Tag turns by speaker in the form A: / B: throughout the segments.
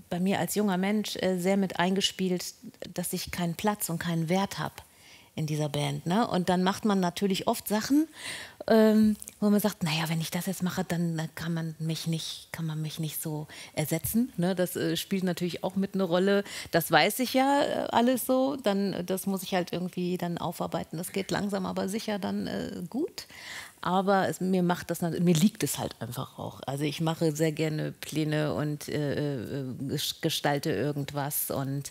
A: bei mir als junger Mensch sehr mit eingespielt, dass ich keinen Platz und keinen Wert habe in dieser Band. Ne? Und dann macht man natürlich oft Sachen, wo man sagt, naja, wenn ich das jetzt mache, dann kann man mich nicht so ersetzen. Ne? Das spielt natürlich auch mit eine Rolle. Das weiß ich ja alles so. Das muss ich halt irgendwie dann aufarbeiten. Das geht langsam, aber sicher dann gut. Aber mir liegt es halt einfach auch. Also ich mache sehr gerne Pläne und gestalte irgendwas und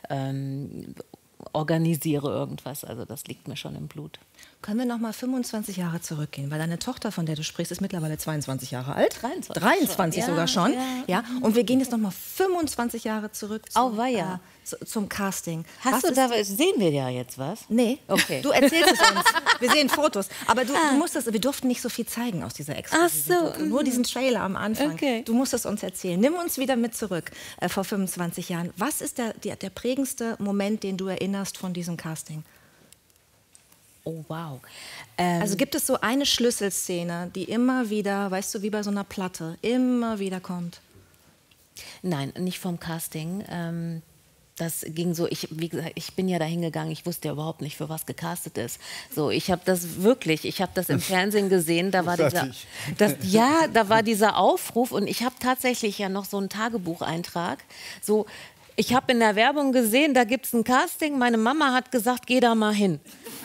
A: organisiere irgendwas. Also das liegt mir schon im Blut.
B: Können wir noch mal 25 Jahre zurückgehen? Weil deine Tochter, von der du sprichst, ist mittlerweile 22 Jahre alt. 23 sogar schon. Ja. Und wir gehen jetzt noch mal 25 Jahre zurück zum Casting.
A: Sehen wir ja jetzt was?
B: Nee, okay. Du erzählst es uns. Wir sehen Fotos. Aber wir durften nicht so viel zeigen aus dieser Exklusive. Nur diesen Trailer am Anfang. Okay. Du musst es uns erzählen. Nimm uns wieder mit zurück vor 25 Jahren. Was ist der prägendste Moment, den du erinnerst von diesem Casting?
A: Oh, wow.
B: Also gibt es so eine Schlüsselszene, die immer wieder, weißt du, wie bei so einer Platte, immer wieder kommt?
A: Nein, nicht vom Casting. Das ging so, wie gesagt, ich bin ja da hingegangen, ich wusste ja überhaupt nicht, für was gecastet ist. So, ich habe das im Fernsehen gesehen, da war dieser Aufruf und ich habe tatsächlich ja noch so einen Tagebucheintrag, so, ich habe in der Werbung gesehen, da gibt es ein Casting, meine Mama hat gesagt, geh da mal hin.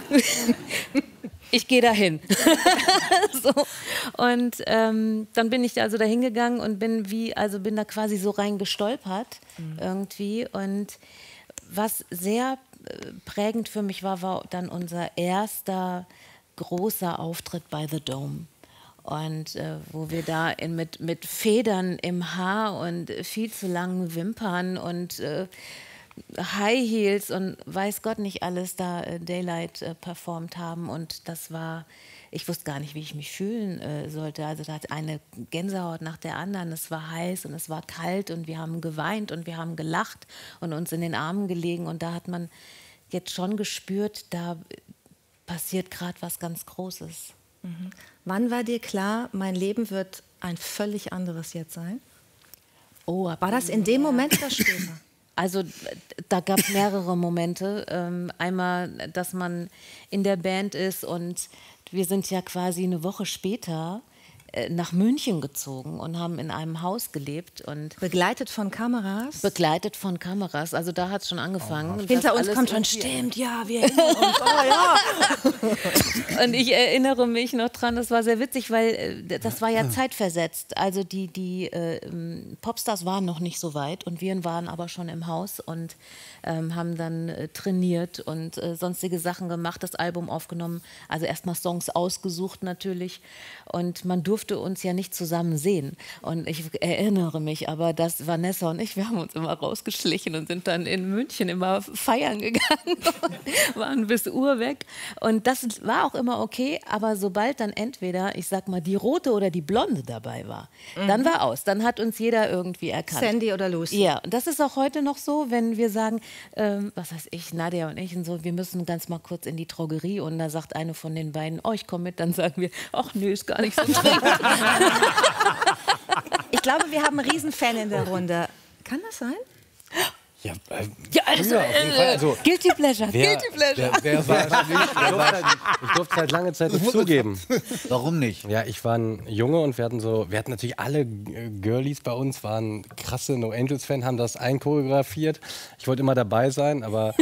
A: Ich gehe da hin. So. Und dann bin ich also da hingegangen und bin da quasi so reingestolpert irgendwie. Und was sehr prägend für mich war dann unser erster großer Auftritt bei The Dome. Und wo wir da mit Federn im Haar und viel zu langen Wimpern und High Heels und weiß Gott nicht alles da Daylight performt haben. Und ich wusste gar nicht, wie ich mich fühlen sollte. Also da hat eine Gänsehaut nach der anderen. Es war heiß und es war kalt und wir haben geweint und wir haben gelacht und uns in den Armen gelegen. Und da hat man jetzt schon gespürt, da passiert gerade was ganz Großes.
B: Mhm. Wann war dir klar, mein Leben wird ein völlig anderes jetzt sein?
A: Oh,
B: war das in dem Moment oder später?
A: Also da gab es mehrere Momente. Einmal, dass man in der Band ist und wir sind ja quasi eine Woche später nach München gezogen und haben in einem Haus gelebt. Und
B: begleitet von Kameras?
A: Begleitet von Kameras. Also da hat es schon angefangen.
B: Hinter uns kommt schon, stimmt, ja, wir erinnern uns. Oh, ja.
A: Und ich erinnere mich noch dran, das war sehr witzig, weil das war ja zeitversetzt. Also die Popstars waren noch nicht so weit und wir waren aber schon im Haus und haben dann trainiert und sonstige Sachen gemacht, das Album aufgenommen. Also erstmal Songs ausgesucht natürlich. Und man durfte uns ja nicht zusammen sehen. Und ich erinnere mich aber, dass Vanessa und ich, wir haben uns immer rausgeschlichen und sind dann in München immer feiern gegangen, waren bis Uhr weg. Und das war auch immer okay, aber sobald dann entweder, ich sag mal, die Rote oder die Blonde dabei war, dann war aus. Dann hat uns jeder irgendwie erkannt.
B: Sandy oder Lucy.
A: Ja, und das ist auch heute noch so, wenn wir sagen, was weiß ich, Nadja und ich und so, wir müssen ganz mal kurz in die Drogerie und da sagt eine von den beiden, oh, ich komme mit, dann sagen wir, ach nö, ist gar nicht so dringend.
B: Ich glaube, wir haben einen Riesen-Fan in der Runde. Kann das sein?
C: Ja,
A: also, Guilty Pleasure. Guilty Pleasure.
C: Ich durfte seit langer Zeit nicht zugeben.
D: Warum nicht?
C: Ja, ich war ein Junge und wir hatten natürlich alle Girlies bei uns, waren krasse No Angels-Fan, haben das einchoreografiert. Ich wollte immer dabei sein, aber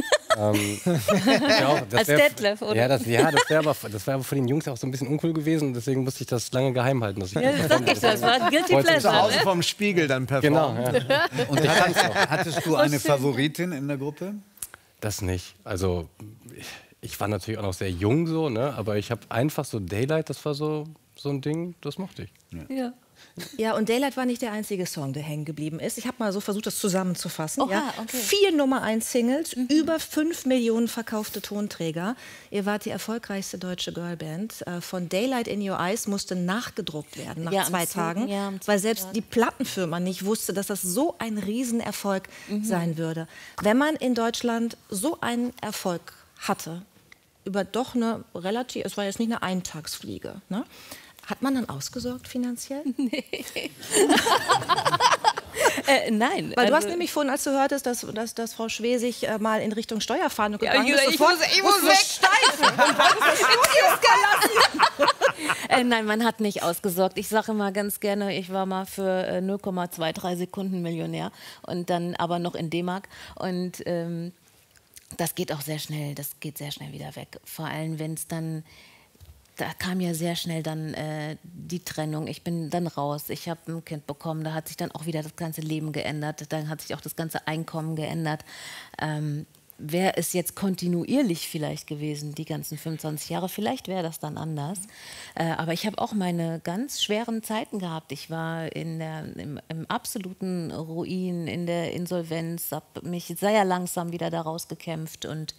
A: als Detlef, oder?
C: Ja, das wäre aber für den Jungs auch so ein bisschen uncool gewesen. Deswegen musste ich das lange geheim halten.
A: Das war ein Guilty Pleasure.
D: Zu Hause vom Spiegel dann performen.
C: Genau. Ja.
D: Und hattest du eine Favoritin in der Gruppe?
C: Das nicht. Also ich war natürlich auch noch sehr jung so, ne? Aber ich habe einfach so Daylight, das war so ein Ding, das mochte ich.
A: Ja.
B: Ja, und Daylight war nicht der einzige Song, der hängen geblieben ist. Ich habe mal so versucht, das zusammenzufassen.
A: Oha,
B: ja.
A: okay.
B: 4 Nummer-1-Singles, über 5 Millionen verkaufte Tonträger. Ihr wart die erfolgreichste deutsche Girlband. Von Daylight in Your Eyes musste nachgedruckt werden nach 2 Tagen, weil selbst die Plattenfirma nicht wusste, dass das so ein Riesenerfolg sein würde. Wenn man in Deutschland so einen Erfolg hatte, über doch eine relativ, es war jetzt nicht eine Eintagsfliege, ne? Hat man dann ausgesorgt finanziell?
A: Nee. Nein.
B: Weil du hast nämlich vorhin, als du hörtest, dass Frau Schwesig mal in Richtung Steuerfahndung gegangen ist,
A: ich muss weg. Nein, man hat nicht ausgesorgt. Ich sage immer ganz gerne, ich war mal für 0,23 Sekunden Millionär und dann aber noch in D-Mark. Und das geht auch sehr schnell, das geht sehr schnell wieder weg. Vor allem, wenn es dann, da kam ja sehr schnell dann die Trennung. Ich bin dann raus, ich habe ein Kind bekommen, da hat sich dann auch wieder das ganze Leben geändert, dann hat sich auch das ganze Einkommen geändert. Wäre es jetzt kontinuierlich vielleicht gewesen, die ganzen 25 Jahre, vielleicht wäre das dann anders. Aber ich habe auch meine ganz schweren Zeiten gehabt. Ich war im absoluten Ruin, in der Insolvenz, habe mich sehr langsam wieder daraus gekämpft und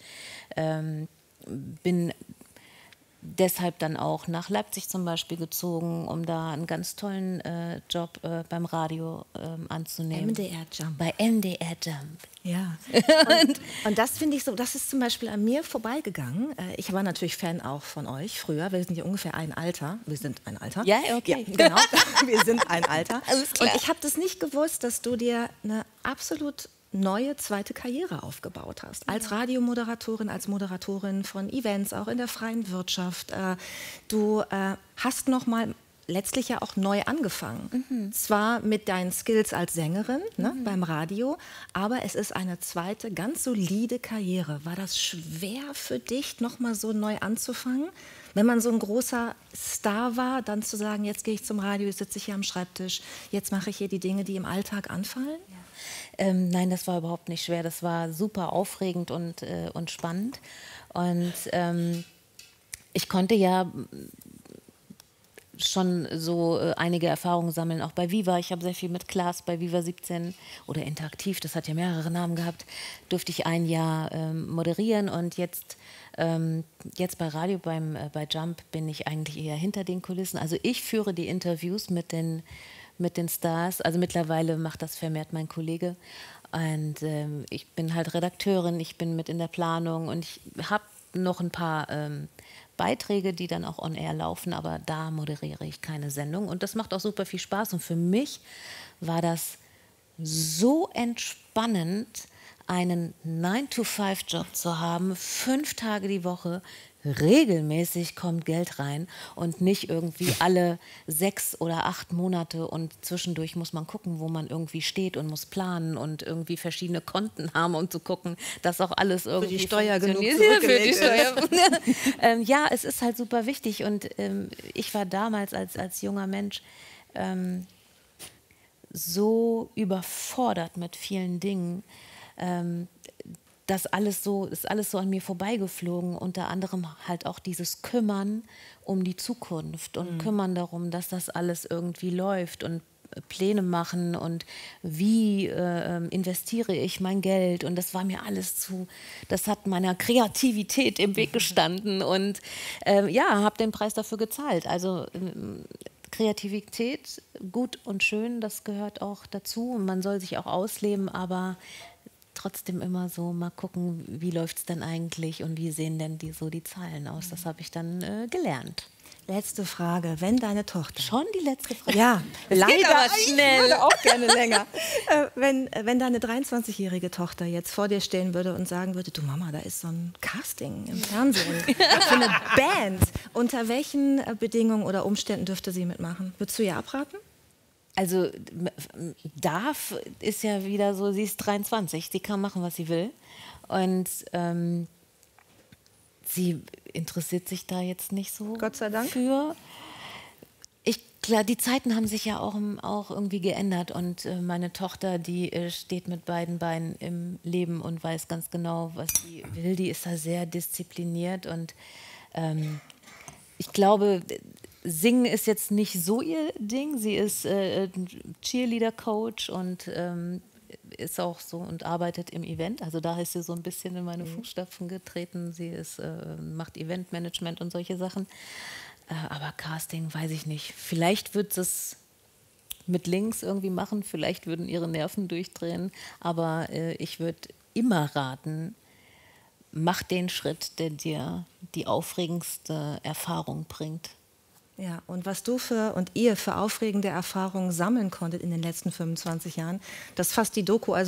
A: bin deshalb dann auch nach Leipzig zum Beispiel gezogen, um da einen ganz tollen Job beim Radio anzunehmen.
B: MDR Jump.
A: Bei MDR Jump.
B: Ja. Und das finde ich so, das ist zum Beispiel an mir vorbeigegangen. Ich war natürlich Fan auch von euch früher. Wir sind ja ungefähr ein Alter. Wir sind ein Alter.
A: Ja, okay.
B: Ja, genau. Wir sind ein Alter.
A: Alles klar.
B: Und ich habe das nicht gewusst, dass du dir eine absolut neue zweite Karriere aufgebaut hast. Als Radiomoderatorin, als Moderatorin von Events, auch in der freien Wirtschaft. Du hast nochmal letztlich ja auch neu angefangen. Zwar mit deinen Skills als Sängerin beim Radio, aber es ist eine zweite, ganz solide Karriere. War das schwer für dich, nochmal so neu anzufangen? Wenn man so ein großer Star war, dann zu sagen, jetzt gehe ich zum Radio, jetzt sitze ich hier am Schreibtisch, jetzt mache ich hier die Dinge, die im Alltag anfallen?
A: Nein, das war überhaupt nicht schwer. Das war super aufregend und spannend. Und ich konnte ja schon so einige Erfahrungen sammeln, auch bei Viva. Ich habe sehr viel mit Klaas bei Viva 17 oder Interaktiv, das hat ja mehrere Namen gehabt, durfte ich ein Jahr moderieren. Und jetzt bei Radio, bei Jump bin ich eigentlich eher hinter den Kulissen. Also ich führe die Interviews mit den Stars. Also mittlerweile macht das vermehrt mein Kollege. Und ich bin halt Redakteurin, ich bin mit in der Planung und ich habe noch ein paar Beiträge, die dann auch on air laufen, aber da moderiere ich keine Sendung. Und das macht auch super viel Spaß. Und für mich war das so entspannend, einen 9-to-5-Job zu haben, 5 Tage die Woche, regelmäßig kommt Geld rein und nicht irgendwie alle 6 oder 8 Monate und zwischendurch muss man gucken, wo man irgendwie steht und muss planen und irgendwie verschiedene Konten haben, um zu gucken, dass auch alles irgendwie
B: für die Steuer genug
A: zurückgelegt ist. Ja, es ist halt super wichtig und ich war damals als junger Mensch so überfordert mit vielen Dingen, das ist alles so an mir vorbeigeflogen, unter anderem halt auch dieses Kümmern um die Zukunft und Kümmern darum, dass das alles irgendwie läuft und Pläne machen und wie investiere ich mein Geld und das war mir alles das hat meiner Kreativität im Weg gestanden und ja, habe den Preis dafür gezahlt. Also Kreativität, gut und schön, das gehört auch dazu und man soll sich auch ausleben, aber trotzdem immer so mal gucken, wie läuft es denn eigentlich und wie sehen denn die Zahlen aus. Das habe ich dann gelernt.
B: Letzte Frage, wenn deine Tochter...
A: Schon die letzte Frage?
B: Ja,
A: leider
B: geht aber
A: schnell.
B: Ich würde auch gerne länger. Wenn deine 23-jährige Tochter jetzt vor dir stehen würde und sagen würde, du Mama, da ist so ein Casting im Fernsehen für eine Band. Unter welchen Bedingungen oder Umständen dürfte sie mitmachen? Würdest du ihr abraten?
A: Also darf ist ja wieder so, sie ist 23, sie kann machen, was sie will. Und sie interessiert sich da jetzt nicht so
B: Gott sei Dank.
A: für. Klar, die Zeiten haben sich ja auch irgendwie geändert und meine Tochter, die steht mit beiden Beinen im Leben und weiß ganz genau, was sie will. Die ist da sehr diszipliniert und ich glaube, Singen ist jetzt nicht so ihr Ding. Sie ist Cheerleader-Coach und ist auch so und arbeitet im Event. Also da ist sie so ein bisschen in meine Fußstapfen getreten. Sie macht Eventmanagement und solche Sachen. Aber Casting, weiß ich nicht. Vielleicht wird es mit links irgendwie machen. Vielleicht würden ihre Nerven durchdrehen. Aber ich würde immer raten, mach den Schritt, der dir die aufregendste Erfahrung bringt.
B: Ja, und was du und ihr für aufregende Erfahrungen sammeln konntet in den letzten 25 Jahren, das fasst die Doku also